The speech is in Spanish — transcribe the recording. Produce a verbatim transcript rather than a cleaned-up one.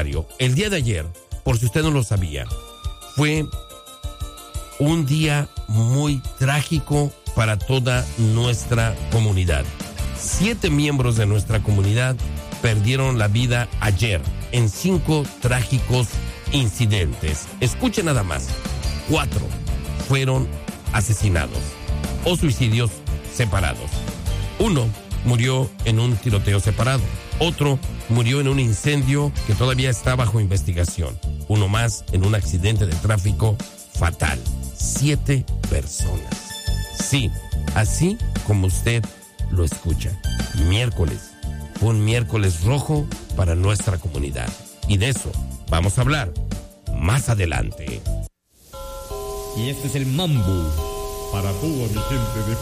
aniversario. El día de ayer, por si usted no lo sabía, fue un día muy trágico para toda nuestra comunidad. Siete miembros de nuestra comunidad perdieron la vida ayer en cinco trágicos incidentes. Escuchen nada más. Cuatro fueron asesinados o suicidios separados. Uno murió en un tiroteo separado. Otro murió en un incendio que todavía está bajo investigación. Uno más en un accidente de tráfico fatal. Siete personas. Sí, así como usted lo escucha. Miércoles. Un miércoles rojo para nuestra comunidad. Y de eso vamos a hablar más adelante. Y este es el mambo para toda mi gente de